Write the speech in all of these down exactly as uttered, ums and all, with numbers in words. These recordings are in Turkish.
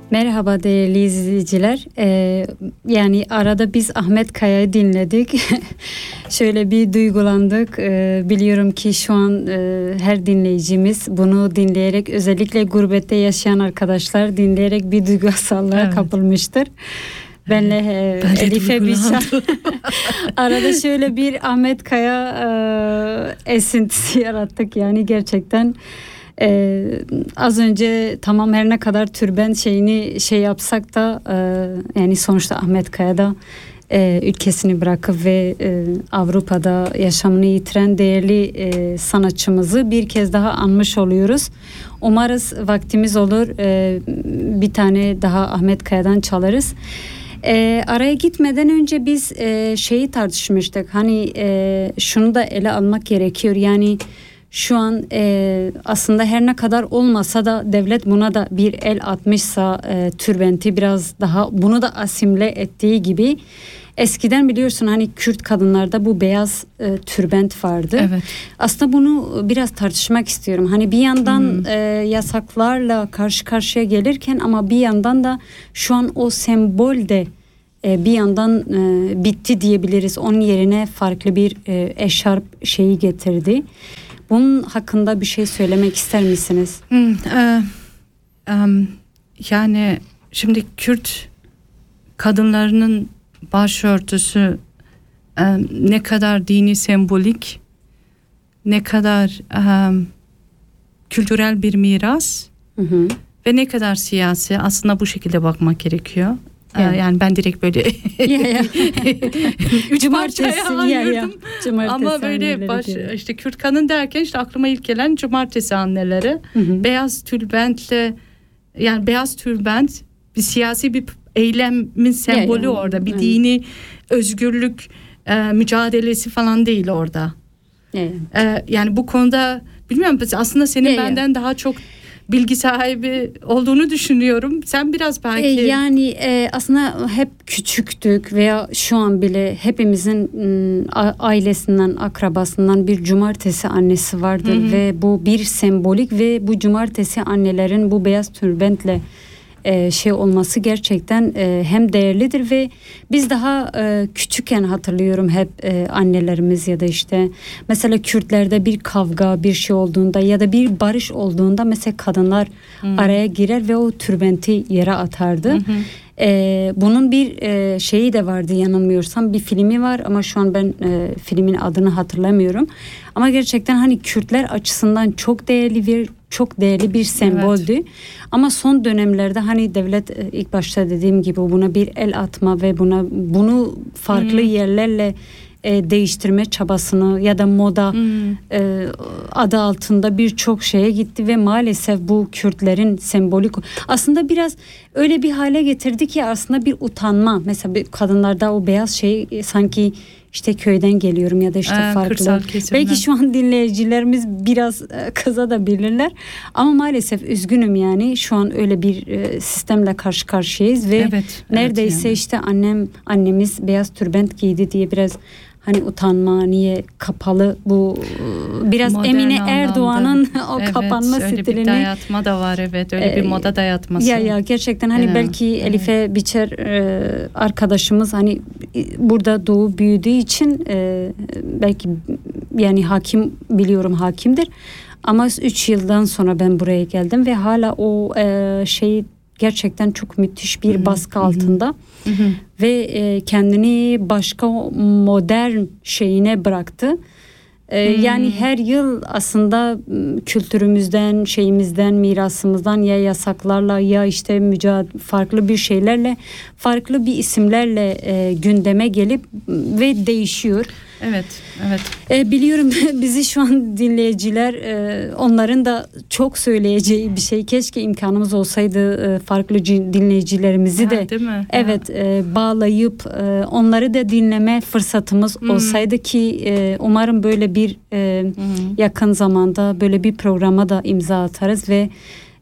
Merhaba değerli izleyiciler. Ee, yani arada biz Ahmet Kaya'yı dinledik. Şöyle bir duygulandık. Ee, biliyorum ki şu an e, her dinleyicimiz bunu dinleyerek, özellikle gurbette yaşayan arkadaşlar dinleyerek bir duygusallığa evet. kapılmıştır. Benle e, ben Elif'e bir arada şöyle bir Ahmet Kaya e, esintisi yarattık yani gerçekten. Ee, az önce tamam her ne kadar türben şeyini şey yapsak da e, yani sonuçta Ahmet Kaya da e, ülkesini bırakıp ve e, Avrupa'da yaşamını yitiren değerli e, sanatçımızı bir kez daha anmış oluyoruz. Umarız vaktimiz olur e, bir tane daha Ahmet Kaya'dan çalarız. E, araya gitmeden önce biz e, şeyi tartışmıştık, hani e, şunu da ele almak gerekiyor yani. Şu an e, aslında her ne kadar olmasa da devlet buna da bir el atmışsa e, türbenti biraz daha bunu da asimile ettiği gibi eskiden biliyorsun hani Kürt kadınlarda bu beyaz e, türbent vardı. Evet. Aslında bunu biraz tartışmak istiyorum. Hani bir yandan hmm. e, yasaklarla karşı karşıya gelirken ama bir yandan da şu an o sembol de e, bir yandan e, bitti diyebiliriz. Onun yerine farklı bir e, eşarp şeyi getirdi. Bunun hakkında bir şey söylemek ister misiniz? Hmm, e, um, yani şimdi Kürt kadınlarının başörtüsü e, ne kadar dini sembolik, ne kadar e, kültürel bir miras hı hı. ve ne kadar siyasi, aslında bu şekilde bakmak gerekiyor. Yani, yani ben direkt böyle üç parçaya ayırdım. Ama böyle baş, işte Kürt kadın derken işte aklıma ilk gelen cumartesi anneleri. Hı hı. Beyaz tülbentle, yani beyaz tülbent bir siyasi bir eylemin sembolü yeah, yeah. orada. Bir yeah. dini özgürlük e, mücadelesi falan değil orada. Yeah. E, yani bu konuda bilmiyorum, aslında senin yeah, benden yeah. daha çok bilgi sahibi olduğunu düşünüyorum. Sen biraz belki... E, yani e, aslında hep küçüktük veya şu an bile hepimizin m, ailesinden, akrabasından bir cumartesi annesi vardır. Hı hı. Ve bu bir sembolik ve bu cumartesi annelerin bu beyaz tülbentle e, şey olması gerçekten e, hem değerlidir ve biz daha e, küçükken hatırlıyorum hep e, annelerimiz ya da işte mesela Kürtlerde bir kavga bir şey olduğunda ya da bir barış olduğunda mesela kadınlar hmm. araya girer ve o tülbenti yere atardı. Hmm. E, bunun bir e, şeyi de vardı yanılmıyorsam, bir filmi var ama şu an ben e, filmin adını hatırlamıyorum. Ama gerçekten hani Kürtler açısından çok değerli bir çok değerli bir semboldü. Evet. Ama son dönemlerde hani devlet ilk başta dediğim gibi buna bir el atma ve buna bunu farklı hmm. yerlerle e, değiştirme çabasını ya da moda hmm. e, adı altında birçok şeye gitti ve maalesef bu Kürtlerin sembolik aslında biraz öyle bir hale getirdi ki aslında bir utanma. Mesela bir kadınlarda o beyaz şey sanki işte köyden geliyorum ya da işte ee, farklı. Belki şu an dinleyicilerimiz biraz e, kıza da bilirler. Ama maalesef üzgünüm yani şu an öyle bir e, sistemle karşı karşıyayız ve evet, neredeyse evet yani. işte annem annemiz beyaz tülbent giydi diye biraz hani utanma, niye kapalı bu biraz modern Emine Erdoğan'ın o evet, kapanma stilini. Evet, öyle bir dayatma da var, evet, öyle bir moda dayatması. Ya ya gerçekten hani evet, belki evet. Elif'e Biçer e, arkadaşımız hani burada doğu büyüdüğü için e, belki yani hakim biliyorum hakimdir. Ama üç yıldan sonra ben buraya geldim ve hala o e, şeyi gerçekten çok müthiş bir baskı hı hı. altında hı hı. ve e, kendini başka modern şeyine bıraktı. E, hmm. Yani her yıl aslında kültürümüzden, şeyimizden, mirasımızdan ya yasaklarla ya işte mücadele farklı bir şeylerle, farklı bir isimlerle e, gündeme gelip ve değişiyor. Evet, evet. E, biliyorum bizi şu an dinleyiciler e, onların da çok söyleyeceği bir şey. Keşke imkanımız olsaydı e, farklı dinleyicilerimizi ha, de değil mi? Evet e, bağlayıp e, onları da dinleme fırsatımız hmm. olsaydı ki e, umarım böyle bir e, hmm. yakın zamanda böyle bir programa da imza atarız ve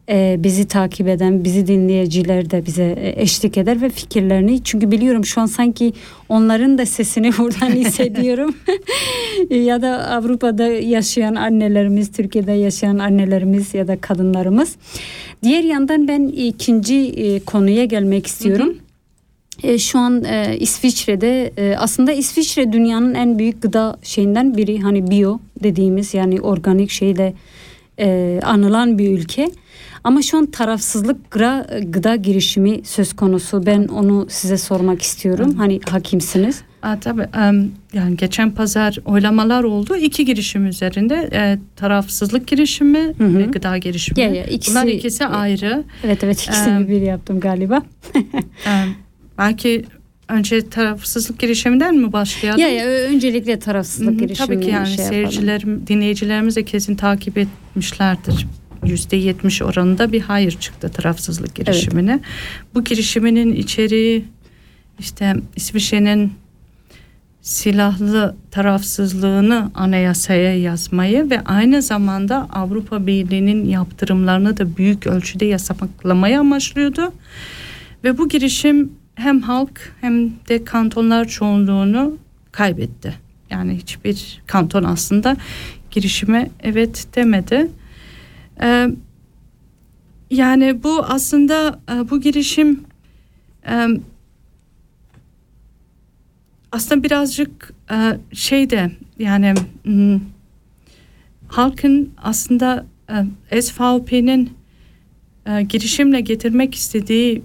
e, bizi takip eden, bizi dinleyiciler de bize eşlik eder ve fikirlerini, çünkü biliyorum şu an sanki onların da sesini buradan hissediyorum. Ya da Avrupa'da yaşayan annelerimiz, Türkiye'de yaşayan annelerimiz ya da kadınlarımız. Diğer yandan ben ikinci e, konuya gelmek istiyorum. Hı hı. E, şu an e, İsviçre'de e, aslında İsviçre dünyanın en büyük gıda şeyinden biri, hani bio dediğimiz, yani organik şeyle e, anılan bir ülke. Ama şu an tarafsızlık gıda, gıda girişimi söz konusu. Ben onu size sormak istiyorum. Hani hakimsiniz. Aa, tabii um, yani geçen pazar oylamalar oldu. İki girişim üzerinde e, tarafsızlık girişimi hı hı. ve gıda girişimi. Ya, ya, ikisi, Bunlar ikisi ayrı. Evet evet ikisini um, bir yaptım galiba. um, belki önce tarafsızlık girişiminden mi başlayalım? Ya ya öncelikle tarafsızlık Hı-hı, girişimi. Tabii ki yani şey seyircilerim, dinleyicilerimiz de kesin takip etmişlerdir. yüzde yetmiş oranında bir hayır çıktı tarafsızlık girişimine. Evet. Bu girişiminin içeriği işte İsviçre'nin silahlı tarafsızlığını anayasaya yazmayı ve aynı zamanda Avrupa Birliği'nin yaptırımlarını da büyük ölçüde yasaklamayı amaçlıyordu. Ve bu girişim hem halk hem de kantonlar çoğunluğunu kaybetti. Yani hiçbir kanton aslında girişime evet demedi. Ee, yani bu aslında bu girişim e, aslında birazcık e, şeyde yani m, halkın aslında e, S V P'nin e, girişimle getirmek istediği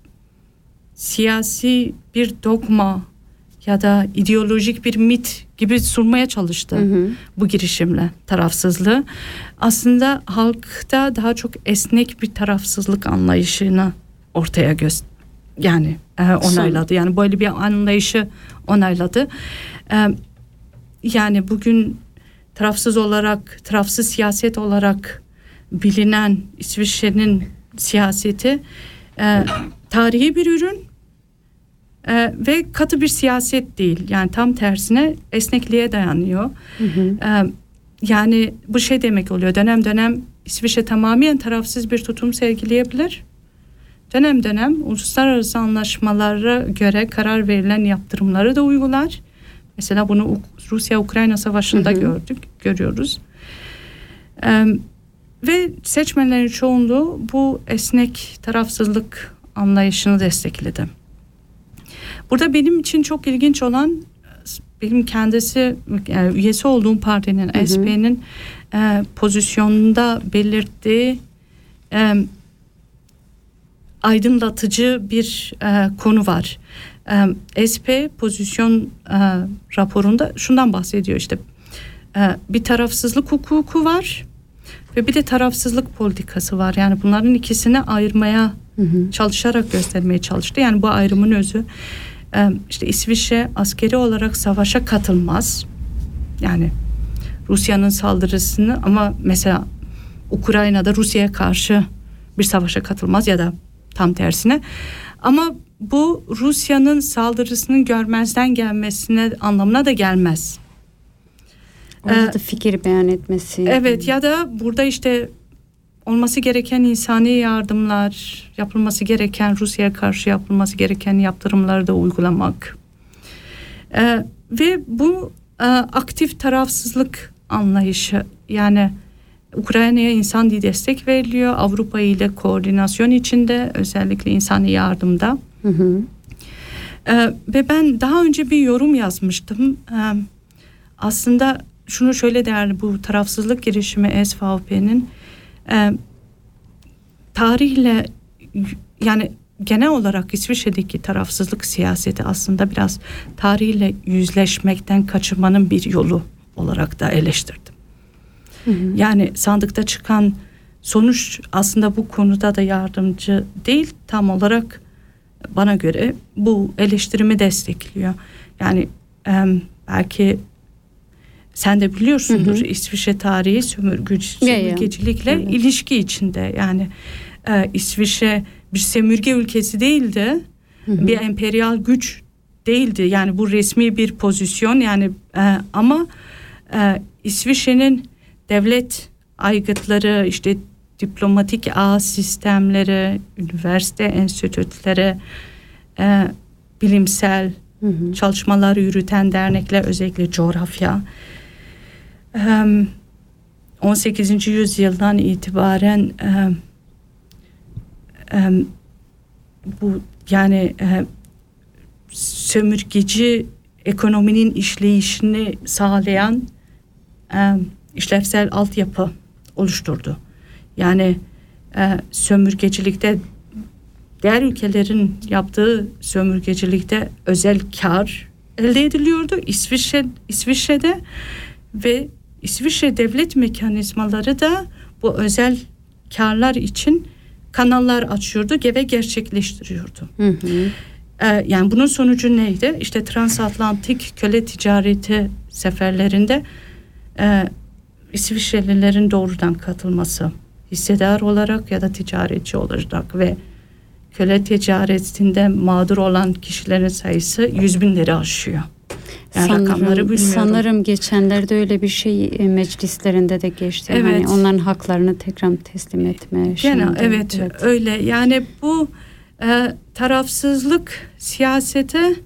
siyasi bir dogma ya da ideolojik bir mit gibi sunmaya çalıştı hı hı. bu girişimle tarafsızlığı. Aslında halkta daha çok esnek bir tarafsızlık anlayışını ortaya göster yani e, onayladı. Yani böyle bir anlayışı onayladı. E, yani bugün tarafsız olarak, tarafsız siyaset olarak bilinen İsviçre'nin siyaseti e, tarihi bir ürün e, ve katı bir siyaset değil. Yani tam tersine esnekliğe dayanıyor. Hı hı. E, yani bu şey demek oluyor. Dönem dönem İsviçre tamamen tarafsız bir tutum sergileyebilir. Dönem dönem uluslararası anlaşmalara göre karar verilen yaptırımları da uygular. Mesela bunu Rusya-Ukrayna Savaşı'nda hı hı. gördük, görüyoruz. E, ve seçmenlerin çoğunluğu bu esnek tarafsızlık anlayışını destekledi. Burada benim için çok ilginç olan, benim kendisi yani üyesi olduğum partinin hı hı. S P'nin e, pozisyonunda belirttiği e, aydınlatıcı bir e, konu var. E, S P pozisyon e, raporunda şundan bahsediyor işte e, bir tarafsızlık hukuku var ve bir de tarafsızlık politikası var. Yani bunların ikisini ayırmaya hı hı. çalışarak göstermeye çalıştı. Yani bu ayrımın özü e, işte İsviçre askeri olarak savaşa katılmaz. Yani Rusya'nın saldırısını ama mesela Ukrayna'da Rusya'ya karşı bir savaşa katılmaz ya da tam tersine. Ama bu Rusya'nın saldırısının görmezden gelmesine anlamına da gelmez. Orada ee, da fikir beyan etmesi. Evet ya da burada işte olması gereken insani yardımlar, yapılması gereken Rusya'ya karşı yapılması gereken yaptırımları da uygulamak. Ee, ve bu e, aktif tarafsızlık anlayışı, yani Ukrayna'ya insani destek veriliyor. Avrupa ile koordinasyon içinde, özellikle insani yardımda. Hı hı. Ee, ve ben daha önce bir yorum yazmıştım. Ee, aslında şunu şöyle der, bu tarafsızlık girişimi S V P'nin e, tarihle, yani genel olarak İsviçre'deki tarafsızlık siyaseti aslında biraz tarihle yüzleşmekten kaçınmanın bir yolu olarak da eleştirdim. Hı hı. Yani sandıkta çıkan sonuç aslında bu konuda da yardımcı değil, tam olarak bana göre bu eleştirimi destekliyor. Yani e, belki sen de biliyorsundur, hı hı. İsviçre tarihi sömürgüc, sömürgecilikle ya, ya. Evet. ilişki içinde. Yani e, İsviçre bir sömürge ülkesi değildi, hı hı. bir emperyal güç değildi. Yani bu resmi bir pozisyon. Yani e, ama e, İsviçre'nin devlet aygıtları, işte diplomatik ağ sistemleri, üniversite enstitüleri, e, bilimsel hı hı. çalışmalar yürüten dernekler, özellikle coğrafya. E, on sekizinci yüzyıldan itibaren e, e, bu yani e, sömürgeci ekonominin işleyişini sağlayan e, işlevsel altyapı oluşturdu. Yani e, sömürgecilikte, diğer ülkelerin yaptığı sömürgecilikte özel kar elde ediliyordu İsviçre, İsviçre'de ve İsviçre devlet mekanizmaları da bu özel karlar için kanallar açıyordu ve gerçekleştiriyordu. Hı hı. Ee, yani bunun sonucu neydi? İşte transatlantik köle ticareti seferlerinde e, İsviçrelilerin doğrudan katılması, hissedar olarak ya da ticaretçi olarak ve köle ticaretinde mağdur olan kişilerin sayısı yüz binleri aşıyor. Yani sanırım, sanırım geçenlerde öyle bir şey meclislerinde de geçti. Evet. Hani onların haklarını tekrar teslim etme. Gene, evet, evet öyle. Yani bu e, tarafsızlık siyasete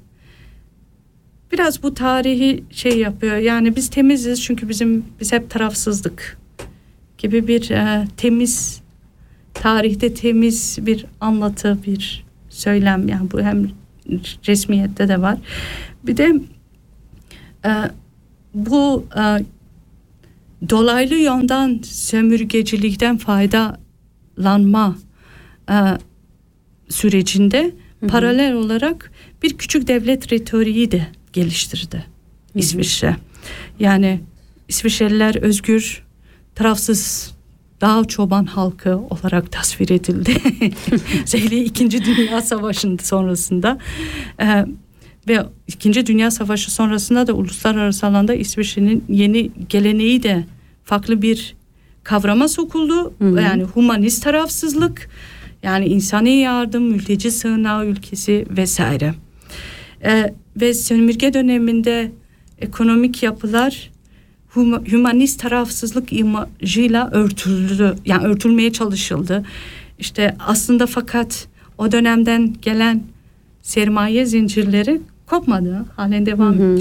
biraz bu tarihi şey yapıyor. Yani biz temiziz çünkü bizim biz hep tarafsızlık gibi bir e, temiz, tarihte temiz bir anlatı, bir söylem. Yani bu hem resmiyette de var. Bir de e, bu e, dolaylı yönden sömürgecilikten faydalanma e, sürecinde hı hı. paralel olarak bir küçük devlet retoriği de geliştirdi hı hı. İsviçre. Yani İsviçreliler özgür, tarafsız dağ çoban halkı olarak tasvir edildi. Zeyli İkinci Dünya Savaşı'nın sonrasında ee, ve İkinci Dünya Savaşı sonrasında da uluslararası alanda İsviçre'nin yeni geleneği de farklı bir kavrama sokuldu. Hı-hı. Yani humanist tarafsızlık, yani insani yardım, mülteci sığınağı ülkesi vesaire. Ee, ve sömürge döneminde ekonomik yapılar humanist tarafsızlık imajıyla örtüldü, yani örtülmeye çalışıldı. İşte aslında fakat o dönemden gelen sermaye zincirleri kopmadı, halen devam ediyor.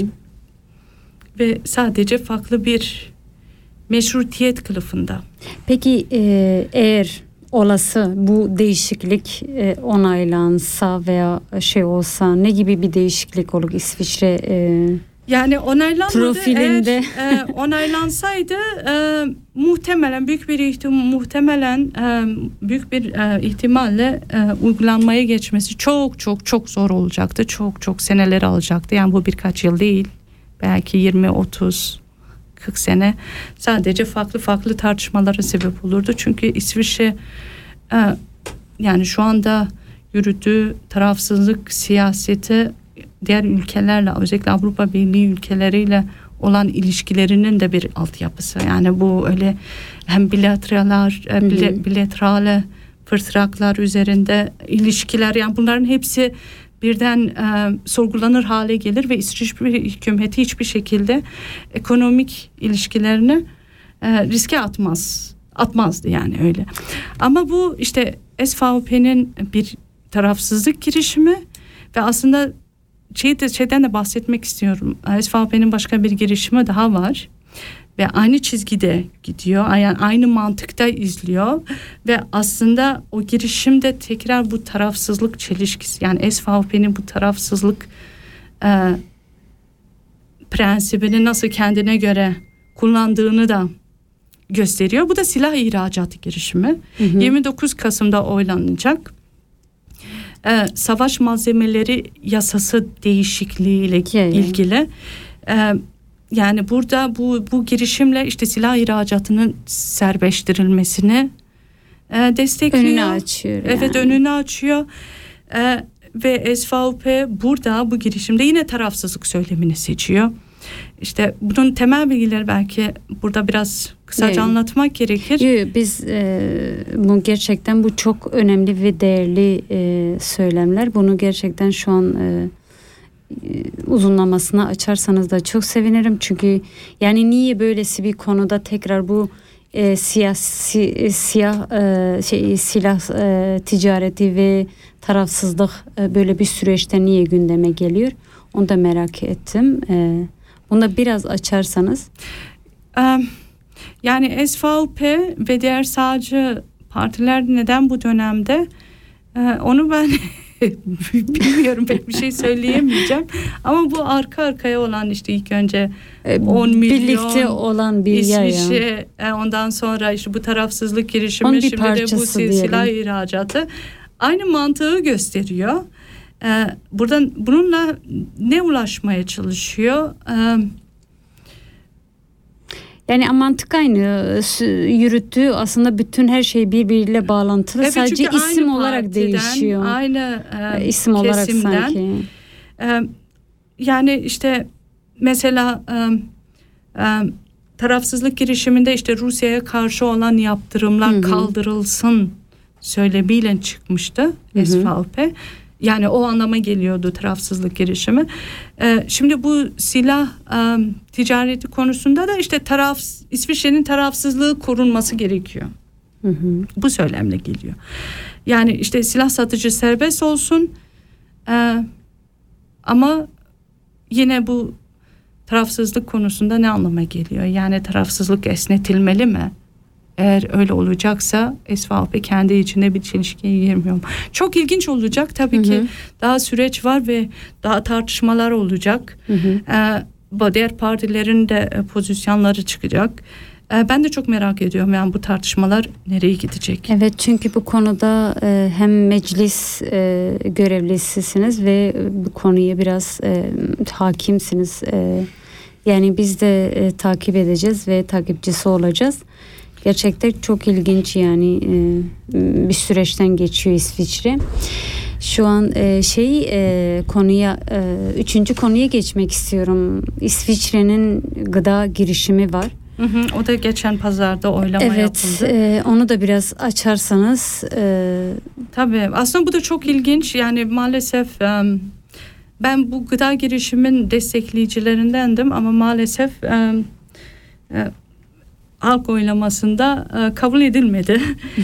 Ve sadece farklı bir meşrutiyet kılıfında. Peki e, eğer olası bu değişiklik e, onaylansa veya şey olsa ne gibi bir değişiklik olur İsviçre e, yani onaylanmadı. Profilinde. Eğer e, onaylansaydı e, muhtemelen büyük bir ihtim muhtemelen e, büyük bir e, ihtimalle e, uygulanmaya geçmesi çok çok çok zor olacaktı. Çok çok seneler alacaktı. Yani bu birkaç yıl değil. Belki yirmi otuz kırk sene sadece farklı farklı tartışmalara sebep olurdu. Çünkü İsviçre e, yani şu anda yürüttüğü tarafsızlık siyaseti diğer ülkelerle, özellikle Avrupa Birliği ülkeleriyle olan ilişkilerinin de bir altyapısı. Yani bu öyle hem bilateraller, bile, bilaterale fırsatlar üzerinde ilişkiler, yani bunların hepsi birden e, sorgulanır hale gelir ve İsviçre hükümeti hiçbir şekilde ekonomik ilişkilerini e, riske atmaz. Atmazdı yani öyle. Ama bu işte S V P'nin bir tarafsızlık girişimi ve aslında Şey de, şeyden de bahsetmek istiyorum. S V P'nin başka bir girişimi daha var ve aynı çizgide gidiyor, yani aynı mantıkta izliyor ve aslında o girişimde tekrar bu tarafsızlık çelişkisi, yani S V P'nin bu tarafsızlık e, prensibini nasıl kendine göre kullandığını da gösteriyor. Bu da silah ihracatı girişimi. Hı hı. yirmi dokuz Kasım'da oylanacak. Ee, savaş malzemeleri yasası değişikliğiyle yeah, ilgili yeah. Ee, yani burada bu bu girişimle işte silah ihracatının serbestleştirilmesini e, destekliyor. Önünü açıyor. Evet, yani. önünü açıyor. Ee, ve S V P burada bu girişimde yine tarafsızlık söylemini seçiyor. İşte bunun temel bilgileri belki burada biraz kısaca evet. anlatmak gerekir. Yok, biz e, bu gerçekten bu çok önemli ve değerli e, söylemler. Bunu gerçekten şu an e, uzunlamasına açarsanız da çok sevinirim. Çünkü yani niye böylesi bir konuda tekrar bu e, siyasi siyah e, şey silah e, ticareti ve tarafsızlık e, böyle bir süreçte niye gündeme geliyor? Onu da merak ettim. E, bunu da biraz açarsanız. Um, yani S V P ve diğer sağcı partiler neden bu dönemde? Ee, onu ben bilmiyorum, pek bir şey söyleyemeyeceğim. Ama bu arka arkaya olan işte ilk önce on milyon birlikte olan bir İsviçre, yani. Ondan sonra işte bu tarafsızlık girişimi, şimdi de bu silah ihracatı aynı mantığı gösteriyor. Ee, buradan bununla ne ulaşmaya çalışıyor? Ee, Yani mantık aynı, yürüttüğü aslında bütün her şey birbiriyle bağlantılı. Evet, sadece isim olarak partiden, değişiyor. Aynı e, isim olarak sanki. E, yani işte mesela e, e, tarafsızlık girişiminde işte Rusya'ya karşı olan yaptırımlar Hı-hı. kaldırılsın söylemiyle çıkmıştı Hı-hı. S V P. Yani o anlama geliyordu tarafsızlık girişimi. Ee, şimdi bu silah e, ticareti konusunda da işte taraf İsviçre'nin tarafsızlığı korunması gerekiyor. Hı hı. Bu söylemle geliyor. Yani işte silah satıcı serbest olsun e, ama yine bu tarafsızlık konusunda ne anlama geliyor? Yani tarafsızlık esnetilmeli mi? Eğer öyle olacaksa S V P kendi içinde bir çelişkiye girmiyor. Çok ilginç olacak tabii hı hı. ki, daha süreç var ve daha tartışmalar olacak. Hı hı. Ee, diğer partilerin de pozisyonları çıkacak. Ee, ben de çok merak ediyorum yani bu tartışmalar nereye gidecek? Evet, çünkü bu konuda e, hem meclis e, görevlisisiniz ve bu konuya biraz e, hakimsiniz. E, yani biz de e, takip edeceğiz ve takipçisi olacağız. Gerçekten çok ilginç yani e, bir süreçten geçiyor İsviçre. Şu an e, şey e, konuya e, üçüncü konuya geçmek istiyorum. İsviçre'nin gıda girişimi var. Hı hı, o da geçen pazarda oylama evet, yapıldı. Evet, e, onu da biraz açarsanız. E... Tabii aslında bu da çok ilginç yani maalesef e, ben bu gıda girişimin destekleyicilerindendim ama maalesef e, e, halk oylamasında e, kabul edilmedi.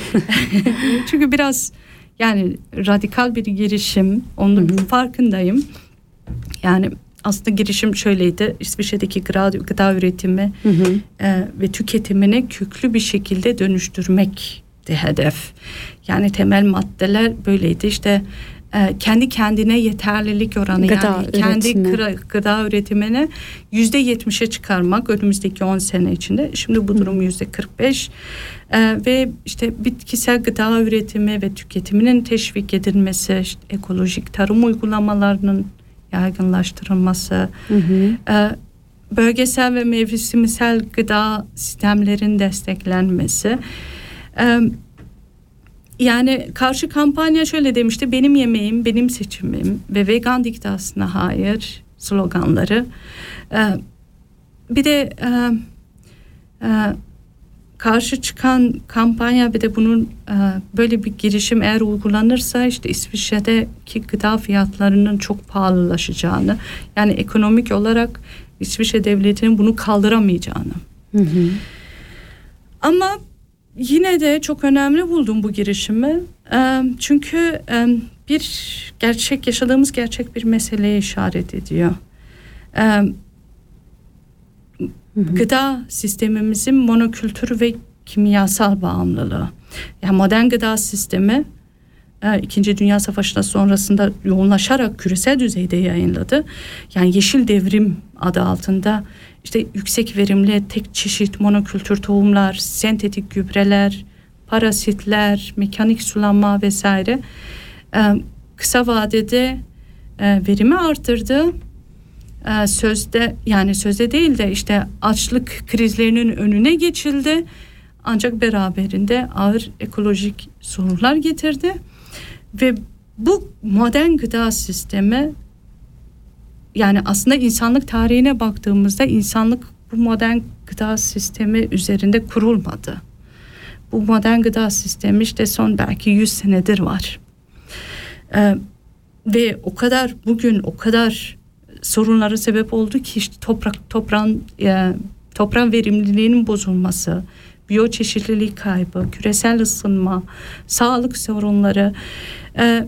Çünkü biraz yani radikal bir girişim, onun hı hı. farkındayım. Yani aslında girişim şöyleydi: İsviçre'deki gıda, gıda üretimi hı hı. E, ve tüketimini köklü bir şekilde dönüştürmekti hedef. Yani temel maddeler böyleydi. İşte e, kendi kendine yeterlilik oranı, gıda yani üretimi. kendi gıda, gıda üretimini yüzde yetmişe çıkarmak önümüzdeki on sene içinde. Şimdi bu durum yüzde kırk beş e, ve işte bitkisel gıda üretimi ve tüketiminin teşvik edilmesi, işte ekolojik tarım uygulamalarının yaygınlaştırılması, hı hı. E, bölgesel ve mevsimsel gıda sistemlerin desteklenmesi. E, Yani karşı kampanya şöyle demişti: benim yemeğim, benim seçimim ve vegan diktasına hayır sloganları. Ee, bir de e, e, karşı çıkan kampanya, bir de bunun e, böyle bir girişim eğer uygulanırsa işte İsviçre'deki gıda fiyatlarının çok pahalılaşacağını, yani ekonomik olarak İsviçre devletinin bunu kaldıramayacağını. Hı hı. Ama yine de çok önemli buldum bu girişimi. Çünkü bir gerçek, yaşadığımız gerçek bir meseleye işaret ediyor. Hı hı. Gıda sistemimizin monokültür ve kimyasal bağımlılığı. Yani modern gıda sistemi İkinci Dünya Savaşı'ndan sonrasında yoğunlaşarak küresel düzeyde yayınladı. Yani Yeşil Devrim adı altında işte yüksek verimli tek çeşit monokültür tohumlar, sentetik gübreler, parazitler, mekanik sulama vesaire kısa vadede verimi arttırdı. Sözde, yani sözde değil de işte açlık krizlerinin önüne geçildi. Ancak beraberinde ağır ekolojik sorunlar getirdi. Ve bu modern gıda sistemi, yani aslında insanlık tarihine baktığımızda insanlık bu modern gıda sistemi üzerinde kurulmadı. Bu modern gıda sistemi işte son belki yüz senedir var. Ee, ve o kadar bugün o kadar sorunlara sebep oldu ki işte toprak toprağın e, toprağın verimliliğinin bozulması, biyoçeşitlilik kaybı, küresel ısınma, sağlık sorunları e,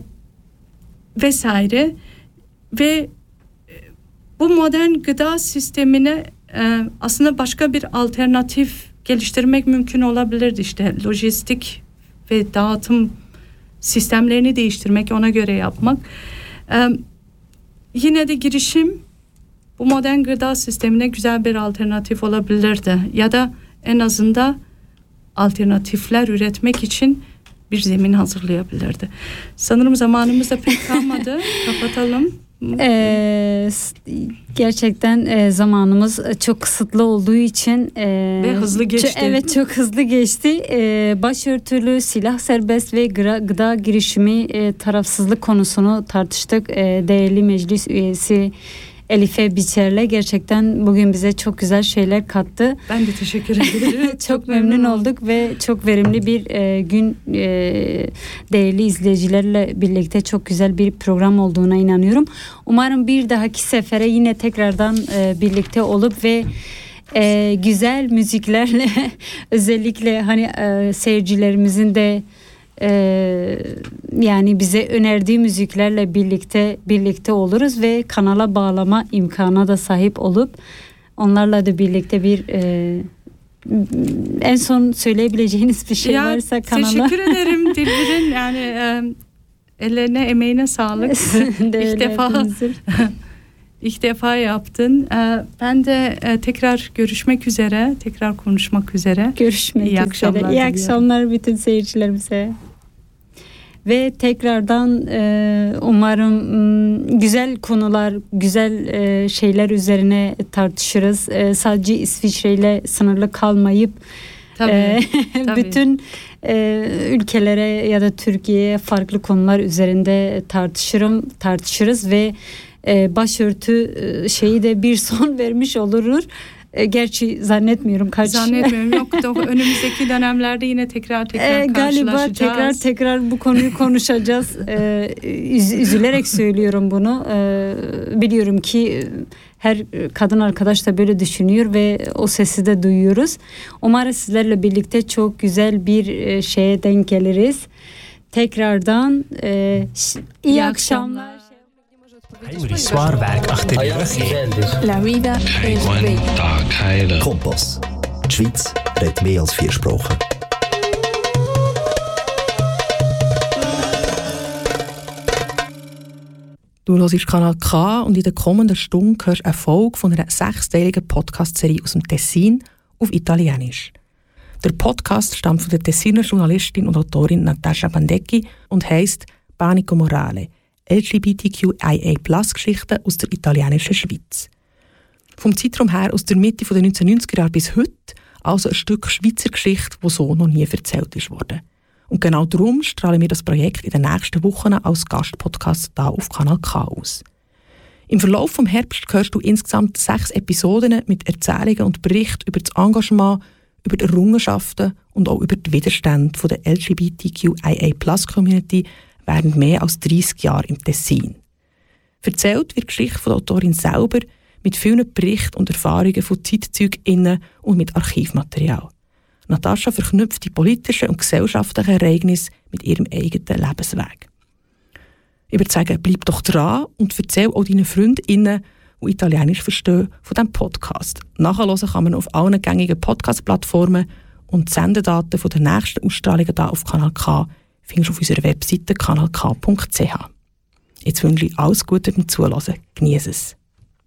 vesaire ve bu modern gıda sistemine e, aslında başka bir alternatif geliştirmek mümkün olabilirdi. İşte lojistik ve dağıtım sistemlerini değiştirmek, ona göre yapmak. E, yine de girişim bu modern gıda sistemine güzel bir alternatif olabilirdi. Ya da en azından alternatifler üretmek için bir zemin hazırlayabilirdi. Sanırım zamanımız da pek kalmadı. Kapatalım. Ee, gerçekten e, zamanımız çok kısıtlı olduğu için e, ve hızlı geçti. Ç- evet çok hızlı geçti. E, başörtülü, silah serbest ve gıda, gıda girişimi e, tarafsızlık konusunu tartıştık. E, değerli meclis üyesi Elife Biçer'le gerçekten bugün bize çok güzel şeyler kattı. Ben de teşekkür ederim. çok, çok memnun, memnun olduk ve çok verimli bir e, gün e, değerli izleyicilerle birlikte çok güzel bir program olduğuna inanıyorum. Umarım bir dahaki sefere yine tekrardan e, birlikte olup ve e, güzel müziklerle özellikle hani e, seyircilerimizin de Ee, yani bize önerdiği müziklerle birlikte birlikte oluruz ve kanala bağlama imkanına da sahip olup onlarla da birlikte bir e, en son söyleyebileceğiniz bir şey ya, varsa kanala. Teşekkür ederim Dilber'in yani e, ellerine emeğine sağlık. İlk defa ilk defa yaptın. E, ben de e, tekrar görüşmek üzere, tekrar konuşmak üzere. Görüşmek İyi üzere. Akşamlar İyi akşamlar bütün seyircilerimize. Ve tekrardan e, umarım m, güzel konular, güzel e, şeyler üzerine tartışırız. E, sadece İsviçre ile sınırlı kalmayıp tabii, e, tabii. bütün e, ülkelere ya da Türkiye'ye farklı konular üzerinde tartışırım, tartışırız ve e, başörtü e, şeyi de bir son vermiş oluruz. Gerçi zannetmiyorum kaç. Zannetmiyorum. Yok da önümüzdeki dönemlerde yine tekrar tekrar ee, karşılaşacağız. Galiba tekrar tekrar bu konuyu konuşacağız. ee, üz, üzülerek söylüyorum bunu. Ee, biliyorum ki her kadın arkadaş da böyle düşünüyor ve o sesi de duyuyoruz. Umarım sizlerle birlikte çok güzel bir şeye denk geliriz. Tekrardan e, ş- iyi, iyi akşamlar. akşamlar. Heimri Swarberg achter La vida es bella. Kompass. Die Schweiz redet mehr als vier Sprachen. Du hörst Kanal K und in der kommenden Stunde hörst du eine Folge von einer sechsteiligen Podcast-Serie aus dem Tessin auf Italienisch. Der Podcast stammt von der Tessiner Journalistin und Autorin Natascha Bandecchi und heisst Panico Morale. L G B T Q I A Plus Geschichten aus der italienischen Schweiz. Vom Zeitraum her aus der Mitte der neunzehnhundertneunziger Jahre bis heute, also ein Stück Schweizer Geschichte, das so noch nie erzählt ist worden. Und genau darum strahlen wir das Projekt in den nächsten Wochen als Gastpodcast hier auf Kanal K aus. Im Verlauf des Herbst hörst du insgesamt sechs Episoden mit Erzählungen und Berichten über das Engagement, über die Errungenschaften und auch über die Widerstände der L G B T Q I A Plus Community während mehr als dreissig Jahren im Tessin. Erzählt wird die Geschichte von der Autorin selber mit vielen Berichten und Erfahrungen von ZeitzeugInnen und mit Archivmaterial. Natascha verknüpft die politischen und gesellschaftlichen Ereignisse mit ihrem eigenen Lebensweg. Ich würde sagen, bleib doch dran und erzähl auch deinen FreundInnen, die Italienisch verstehen, von diesem Podcast. Nachhören kann man auf allen gängigen Podcast-Plattformen und die Sendedaten von der nächsten Ausstrahlungen hier auf Kanal K findest du auf unserer Webseite kanal k punkt c h. Jetzt wünsche ich alles Gute beim Zuhören. Genieße es.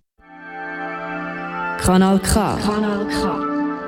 Kanal K. Kanal K.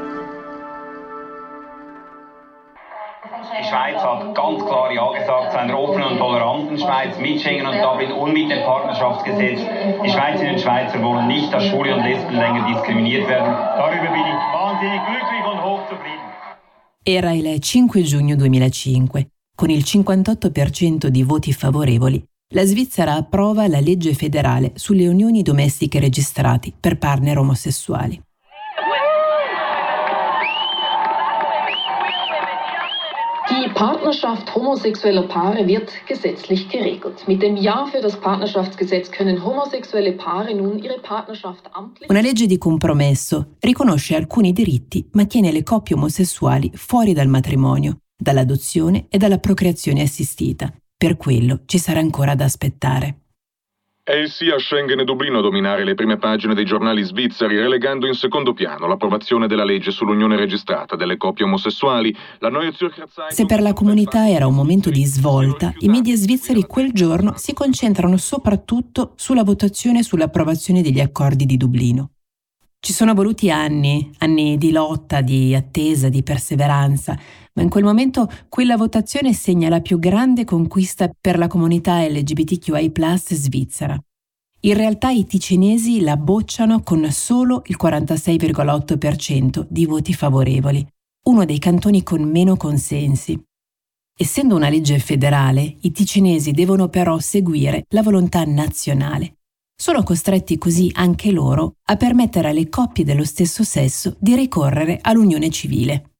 Die Schweiz hat ganz klar Ja gesagt zu einer offenen und toleranten Schweiz mit Schengen und Dublin und mit dem Partnerschaftsgesetz. Die Schweizerinnen und Schweizer wollen nicht, dass Schwule und Lesben länger diskriminiert werden. Darüber bin ich wahnsinnig glücklich und hochzufrieden. Era il cinque giugno duemilacinque. Con il cinquantotto per cento di voti favorevoli, la Svizzera approva la legge federale sulle unioni domestiche registrate per partner omosessuali. Die Die Partnerschaft homosexueller Paare wird gesetzlich geregelt. Mit dem Ja für das Partnerschaftsgesetz können homosexuelle Paare nun ihre Partnerschaft amtlich... Una legge di compromesso riconosce alcuni diritti ma tiene le coppie omosessuali fuori dal matrimonio, dall'adozione e dalla procreazione assistita. Per quello ci sarà ancora da aspettare. È il sì a Schengen e Dublino a dominare le prime pagine dei giornali svizzeri, relegando in secondo piano l'approvazione della legge sull'unione registrata delle coppie omosessuali. La Neue Zürcher Zeitung... Se per la comunità era un momento di svolta, i media svizzeri quel giorno si concentrano soprattutto sulla votazione sull'approvazione degli accordi di Dublino. Ci sono voluti anni, anni di lotta, di attesa, di perseveranza, ma in quel momento quella votazione segna la più grande conquista per la comunità L G B T Q I plus svizzera. In realtà i ticinesi la bocciano con solo il quarantasei virgola otto per cento di voti favorevoli, uno dei cantoni con meno consensi. Essendo una legge federale, i ticinesi devono però seguire la volontà nazionale. Sono costretti così anche loro a permettere alle coppie dello stesso sesso di ricorrere all'unione civile.